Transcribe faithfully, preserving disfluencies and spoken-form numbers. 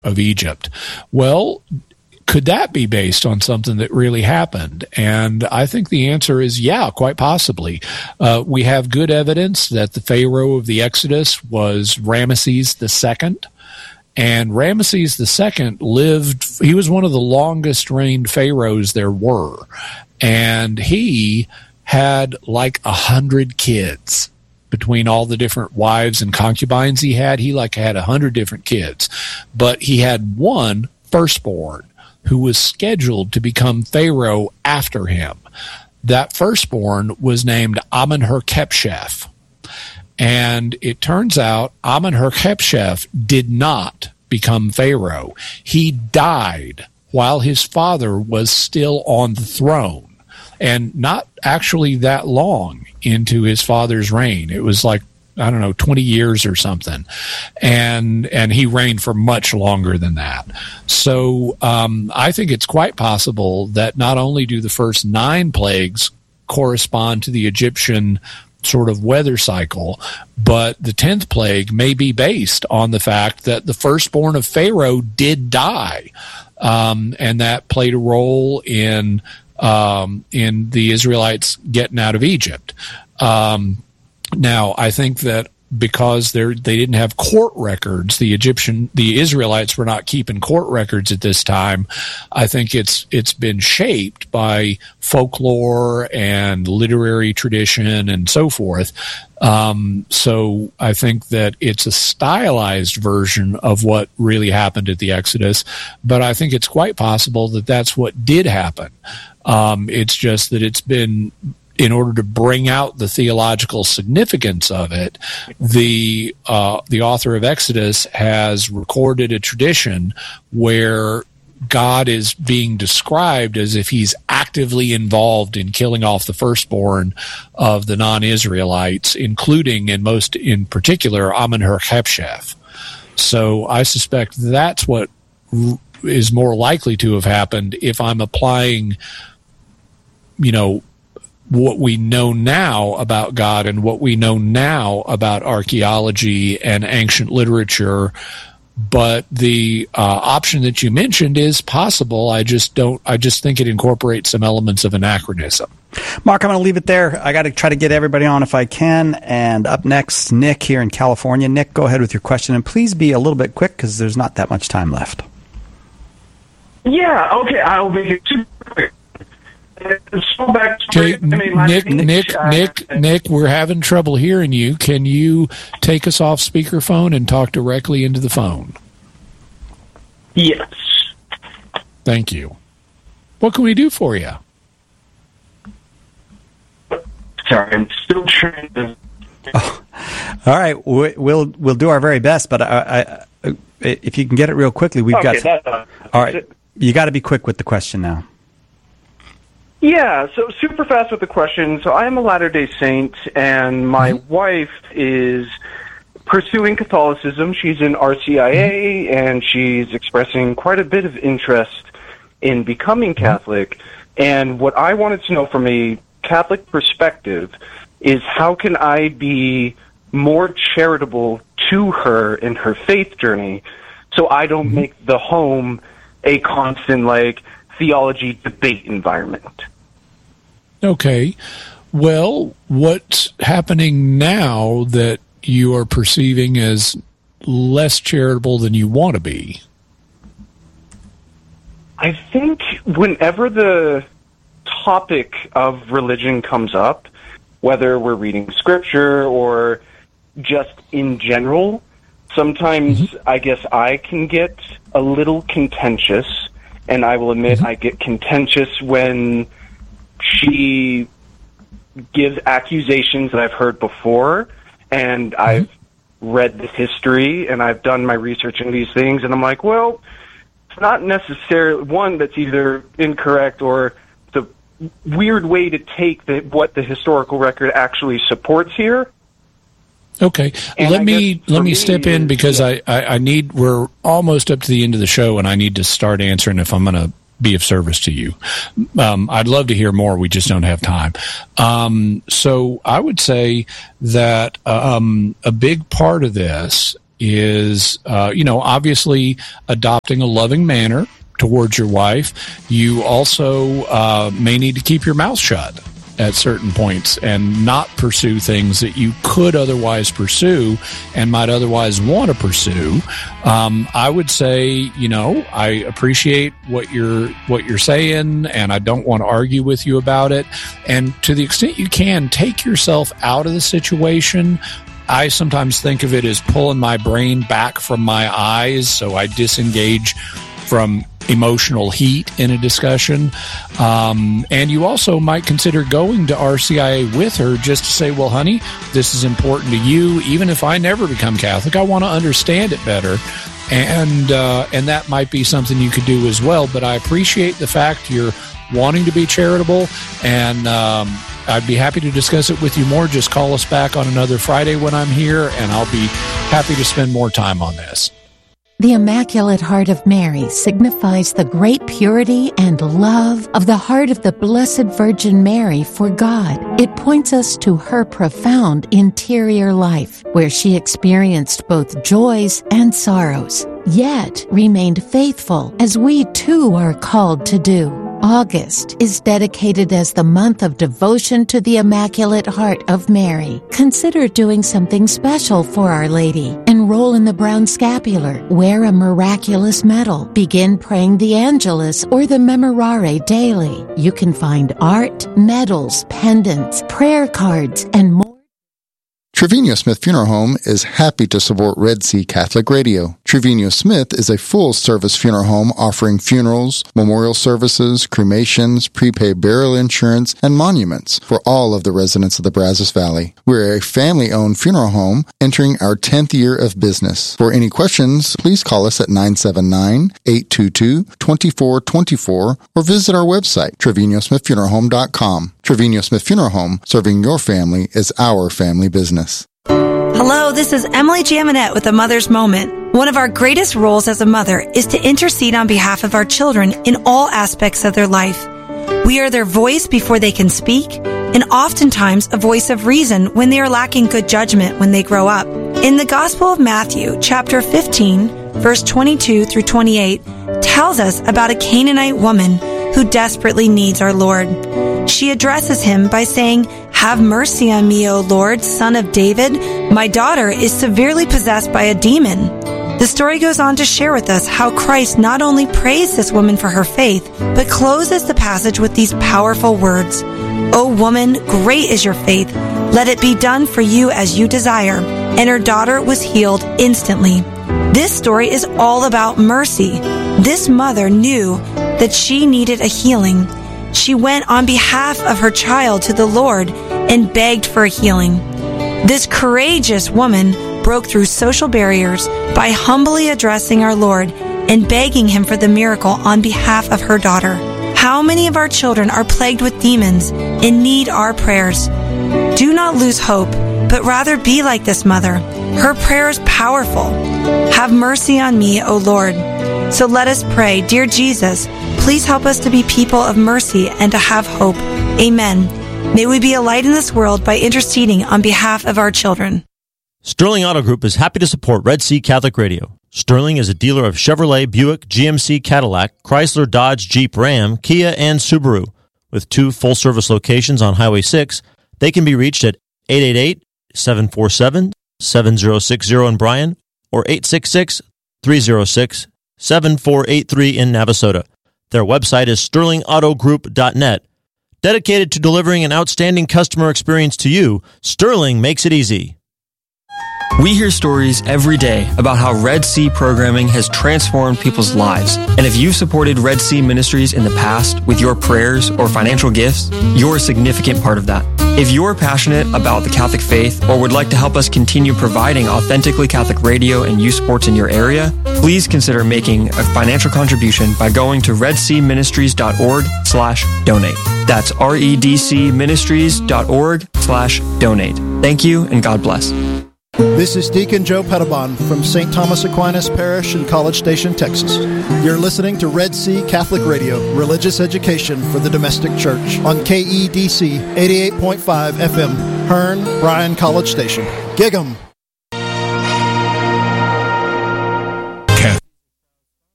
of Egypt. Well, could that be based on something that really happened? And I think the answer is yeah, quite possibly. Uh, we have good evidence that the Pharaoh of the Exodus was Ramesses the Second. And Ramesses the Second lived, he was one of the longest reigned pharaohs there were. And he had like a hundred kids. Between all the different wives and concubines he had, he like had a hundred different kids. But he had one firstborn who was scheduled to become Pharaoh after him. That firstborn was named Amenhotep. And it turns out Amenhotep did not become Pharaoh. He died while his father was still on the throne, and not actually that long into his father's reign. It was like, I don't know, twenty years or something. And and he reigned for much longer than that. So um, I think it's quite possible that not only do the first nine plagues correspond to the Egyptian sort of weather cycle, but the tenth plague may be based on the fact that the firstborn of Pharaoh did die. Um, and that played a role in um, in the Israelites getting out of Egypt. Um Now, I think that because they they didn't have court records, the Egyptian, the Israelites were not keeping court records at this time. I think it's it's been shaped by folklore and literary tradition and so forth. Um, so I think that it's a stylized version of what really happened at the Exodus, but I think it's quite possible that that's what did happen. Um, it's just that it's been, in order to bring out the theological significance of it, the uh, the author of Exodus has recorded a tradition where God is being described as if he's actively involved in killing off the firstborn of the non-Israelites, including, and most in particular, Amenhotep. So I suspect that's what r- is more likely to have happened if I'm applying, you know, what we know now about God and what we know now about archaeology and ancient literature. But the uh, option that you mentioned is possible. I just don't, I just think it incorporates some elements of anachronism. Mark, I'm going to leave it there. I got to try to get everybody on if I can. And up next, Nick here in California. Nick, go ahead with your question, and please be a little bit quick because there's not that much time left. Yeah, okay, I'll make it super quick. So back to okay, Nick, Nick, uh, Nick, Nick, we're having trouble hearing you. Can you take us off speakerphone and talk directly into the phone? Yes. Thank you. What can we do for you? Sorry, I'm still trying to... Oh, all right, we'll we'll do our very best, but I, I, if you can get it real quickly, we've okay, got... Uh, all right, you got to be quick with the question now. Yeah, so super fast with the question. So I am a Latter-day Saint, and my mm-hmm. wife is pursuing Catholicism. She's in R C I A, mm-hmm. and she's expressing quite a bit of interest in becoming Catholic. And what I wanted to know from a Catholic perspective is how can I be more charitable to her in her faith journey so I don't mm-hmm. make the home a constant, like, theology debate environment. Okay. Well, what's happening now that you are perceiving as less charitable than you want to be? I think whenever the topic of religion comes up, whether we're reading scripture or just in general, sometimes mm-hmm. I guess I can get a little contentious. And I will admit mm-hmm. I get contentious when she gives accusations that I've heard before, and mm-hmm. I've read the history, and I've done my research into these things, and I'm like, well, it's not necessarily, one, that's either incorrect or the weird way to take the, what the historical record actually supports here. Okay, and let I me let me step in because yeah. I, I, I need, we're almost up to the end of the show, and I need to start answering if I'm going to be of service to you. Um, I'd love to hear more. We just don't have time. Um, so I would say that um, a big part of this is, uh, you know, obviously adopting a loving manner towards your wife. You also uh, may need to keep your mouth shut at certain points and not pursue things that you could otherwise pursue and might otherwise want to pursue. Um, I would say, you know, I appreciate what you're what you're saying, and I don't want to argue with you about it. And to the extent you can, take yourself out of the situation. I sometimes think of it as pulling my brain back from my eyes, so I disengage from emotional heat in a discussion. Um, and you also might consider going to R C I A with her just to say, well, honey, this is important to you. Even if I never become Catholic, I want to understand it better. And, uh, and that might be something you could do as well. But I appreciate the fact you're wanting to be charitable, and um, I'd be happy to discuss it with you more. Just call us back on another Friday when I'm here, and I'll be happy to spend more time on this. The Immaculate Heart of Mary signifies the great purity and love of the heart of the Blessed Virgin Mary for God. It points us to her profound interior life, where she experienced both joys and sorrows, yet remained faithful, as we too are called to do. August is dedicated as the month of devotion to the Immaculate Heart of Mary. Consider doing something special for Our Lady. Enroll in the Brown Scapular, wear a miraculous medal, begin praying the Angelus or the Memorare daily. You can find art, medals, pendants, prayer cards, and more. Trevino Smith Funeral Home is happy to support Red Sea Catholic Radio. Trevino Smith is a full-service funeral home offering funerals, memorial services, cremations, prepaid burial insurance, and monuments for all of the residents of the Brazos Valley. We're a family-owned funeral home entering our tenth year of business. For any questions, please call us at nine seven nine, eight two two, two four two four or visit our website, Trevino Smith Funeral Home dot com. Trevino Smith Funeral Home, serving your family is our family business. Hello, this is Emily Jaminet with A Mother's Moment. One of our greatest roles as a mother is to intercede on behalf of our children in all aspects of their life. We are their voice before they can speak, and oftentimes a voice of reason when they are lacking good judgment when they grow up. In the Gospel of Matthew, chapter fifteen, verse twenty-two through twenty-eight, tells us about a Canaanite woman who desperately needs our Lord. She addresses him by saying, "Have mercy on me, O Lord, Son of David. My daughter is severely possessed by a demon." The story goes on to share with us how Christ not only praised this woman for her faith, but closes the passage with these powerful words, "O woman, great is your faith. Let it be done for you as you desire." And her daughter was healed instantly. This story is all about mercy. This mother knew that she needed a healing. She went on behalf of her child to the Lord and begged for a healing. This courageous woman broke through social barriers by humbly addressing our Lord and begging him for the miracle on behalf of her daughter. How many of our children are plagued with demons and need our prayers? Do not lose hope, but rather be like this mother. Her prayer is powerful. Have mercy on me, O Lord. So let us pray, dear Jesus, please help us to be people of mercy and to have hope. Amen. May we be a light in this world by interceding on behalf of our children. Sterling Auto Group is happy to support Red Sea Catholic Radio. Sterling is a dealer of Chevrolet, Buick, G M C, Cadillac, Chrysler, Dodge, Jeep, Ram, Kia, and Subaru. With two full-service locations on Highway six, they can be reached at eight eight eight, seven four seven, seven zero six zero in Bryan or eight six six, three zero six, seven four eight three in Navasota. Their website is sterling auto group dot net. Dedicated to delivering an outstanding customer experience to you, Sterling makes it easy. We hear stories every day about how Red Sea programming has transformed people's lives. And if you've supported Red Sea Ministries in the past with your prayers or financial gifts, you're a significant part of that. If you're passionate about the Catholic faith or would like to help us continue providing authentically Catholic radio and youth sports in your area, please consider making a financial contribution by going to redseaministries.org slash donate. That's redcministries.org slash donate. Thank you and God bless. This is Deacon Joe Pettibon from Saint Thomas Aquinas Parish in College Station, Texas. You're listening to Red Sea Catholic Radio, religious education for the domestic church on K E D C eighty-eight point five F M, Hearn, Bryan, College Station. Gig 'em!